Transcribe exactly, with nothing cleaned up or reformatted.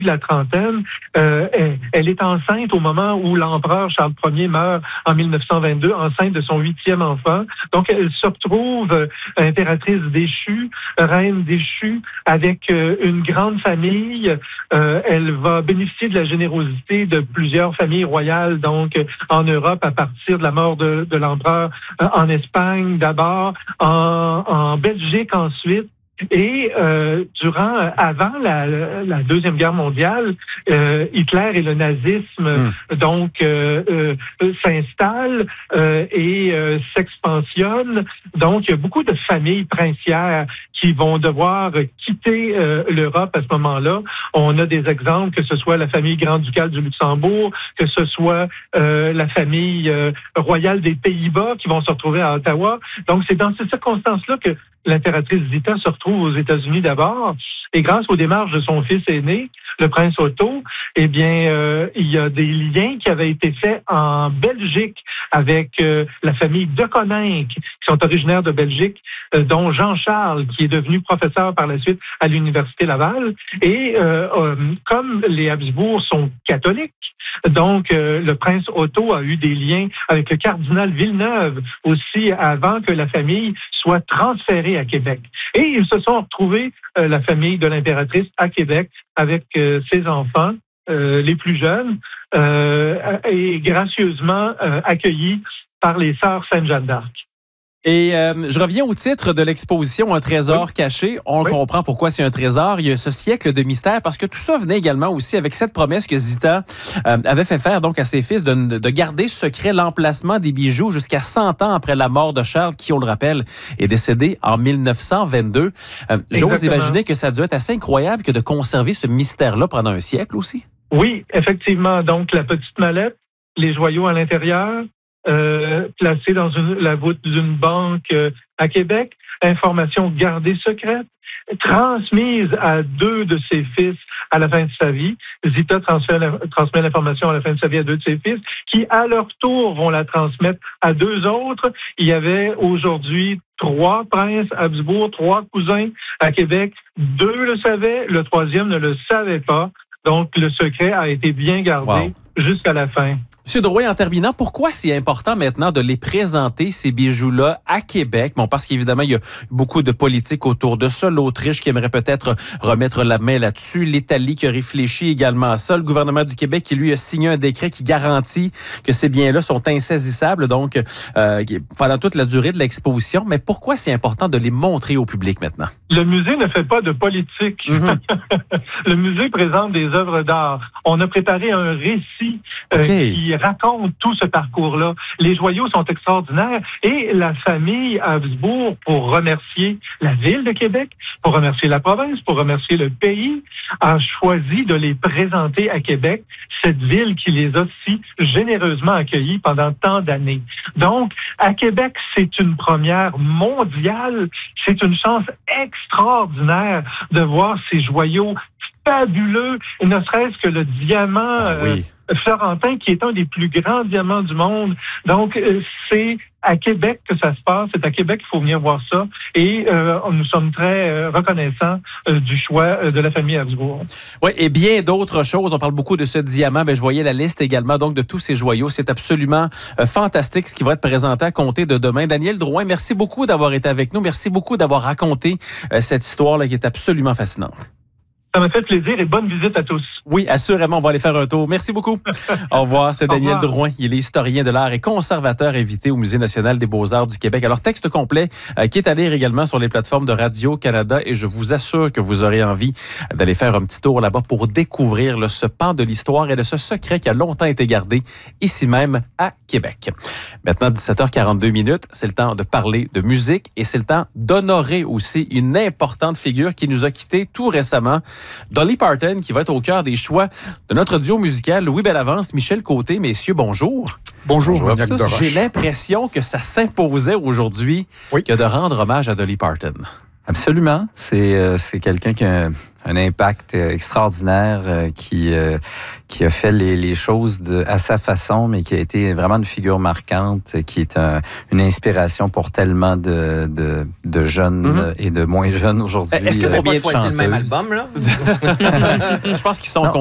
de la trentaine. Euh, elle, elle est enceinte au moment où l'empereur Charles Ier meurt en mille neuf cent vingt-deux, enceinte de son huitième enfant. Donc, elle se retrouve euh, impératrice déchue, reine déchue, avec euh, une grande famille. Euh, elle va bénéficier de la générosité de plusieurs familles royales, donc euh, en Europe, à partir de la mort de, de l'empereur, euh, en Espagne d'abord, en, en Belgique ensuite. Et euh, durant, avant la, la Deuxième Guerre mondiale, euh, Hitler et le nazisme mmh. donc euh, euh, s'installent euh, et euh, s'expansionnent. Donc, il y a beaucoup de familles princières qui vont devoir quitter euh, l'Europe à ce moment-là. On a des exemples, que ce soit la famille grand-ducale du Luxembourg, que ce soit euh, la famille euh, royale des Pays-Bas qui vont se retrouver à Ottawa. Donc, c'est dans ces circonstances-là que l'impératrice Zita se retrouve aux États-Unis d'abord, et grâce aux démarches de son fils aîné, le prince Otto, eh bien, euh, il y a des liens qui avaient été faits en Belgique avec euh, la famille de Coninck, qui sont originaires de Belgique, euh, dont Jean-Charles, qui est devenu professeur par la suite à l'Université Laval. Et euh, euh, comme les Habsbourg sont catholiques, donc euh, le prince Otto a eu des liens avec le cardinal Villeneuve aussi avant que la famille soit transférée à Québec. Et ils se sont retrouvés, euh, la famille de l'impératrice, à Québec avec euh, ses enfants, euh, les plus jeunes, euh, et gracieusement euh, accueillis par les sœurs Sainte-Jeanne d'Arc. Et euh, je reviens au titre de l'exposition, Un trésor oui. caché. On oui. comprend pourquoi c'est un trésor. Il y a ce siècle de mystère, parce que tout ça venait également aussi avec cette promesse que Zita euh, avait fait faire donc à ses fils de, de garder secret l'emplacement des bijoux jusqu'à cent ans après la mort de Charles, qui, on le rappelle, est décédé en mille neuf cent vingt-deux. Euh, j'ose imaginer que ça a dû être assez incroyable que de conserver ce mystère-là pendant un siècle aussi. Oui, effectivement. Donc, la petite mallette, les joyaux à l'intérieur, Euh, placée dans une, la voûte d'une banque euh, à Québec, information gardée secrète, transmise à deux de ses fils à la fin de sa vie. Zita transmet, transmet l'information à la fin de sa vie à deux de ses fils, qui à leur tour vont la transmettre à deux autres. Il y avait aujourd'hui trois princes Habsbourg, trois cousins à Québec. Deux le savaient, le troisième ne le savait pas. Donc, le secret a été bien gardé wow. jusqu'à la fin. Monsieur Drouin, en terminant, pourquoi c'est important maintenant de les présenter, ces bijoux-là, à Québec? Bon, parce qu'évidemment, il y a beaucoup de politique autour de ça. L'Autriche qui aimerait peut-être remettre la main là-dessus. L'Italie qui a réfléchi également à ça. Le gouvernement du Québec qui, lui, a signé un décret qui garantit que ces biens-là sont insaisissables, donc, euh, pendant toute la durée de l'exposition. Mais pourquoi c'est important de les montrer au public maintenant? Le musée ne fait pas de politique. Mm-hmm. Le musée présente des œuvres d'art. On a préparé un récit euh, okay. qui raconte tout ce parcours-là. Les joyaux sont extraordinaires et la famille Habsbourg, pour remercier la ville de Québec, pour remercier la province, pour remercier le pays, a choisi de les présenter à Québec, cette ville qui les a si généreusement accueillis pendant tant d'années. Donc, à Québec, c'est une première mondiale. C'est une chance extraordinaire de voir ces joyaux fabuleux, ne serait-ce que le diamant ah, oui. euh, florentin, qui est un des plus grands diamants du monde. Donc, euh, c'est à Québec que ça se passe. C'est à Québec qu'il faut venir voir ça. Et euh, nous sommes très euh, reconnaissants euh, du choix euh, de la famille Habsbourg. Oui, et bien d'autres choses. On parle beaucoup de ce diamant. Mais je voyais la liste également donc de tous ces joyaux. C'est absolument euh, fantastique ce qui va être présenté à compter de demain. Daniel Drouin, merci beaucoup d'avoir été avec nous. Merci beaucoup d'avoir raconté euh, cette histoire-là qui est absolument fascinante. Ça m'a fait plaisir et bonne visite à tous. Oui, assurément, on va aller faire un tour. Merci beaucoup. Au revoir. C'était Daniel Drouin. Il est historien de l'art et conservateur invité au Musée national des beaux-arts du Québec. Alors, texte complet euh, qui est à lire également sur les plateformes de Radio-Canada et je vous assure que vous aurez envie d'aller faire un petit tour là-bas pour découvrir là, ce pan de l'histoire et de ce secret qui a longtemps été gardé ici même à Québec. Maintenant, dix-sept heures quarante-deux minutes, c'est le temps de parler de musique et c'est le temps d'honorer aussi une importante figure qui nous a quittés tout récemment. Dolly Parton, qui va être au cœur des choix de notre duo musical. Louis Bellavance, Michel Côté, messieurs, bonjour. Bonjour, bonjour à tous. J'ai l'impression que ça s'imposait aujourd'hui oui. que de rendre hommage à Dolly Parton. Absolument. C'est, euh, c'est quelqu'un qui a un, un impact extraordinaire, euh, qui, euh, qui a fait les, les choses de, à sa façon, mais qui a été vraiment une figure marquante, qui est un, une inspiration pour tellement de, de, de jeunes mm-hmm. et de moins jeunes aujourd'hui. Est-ce que tu as bien choisi le même album, là? Je pense qu'ils sont